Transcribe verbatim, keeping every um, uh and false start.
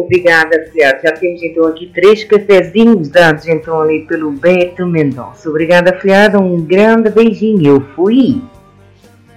obrigada, afilhado. Já temos então aqui três cafezinhos dados então ali pelo Beto Mendonça. Obrigada, afilhado. Um grande beijinho. Eu fui.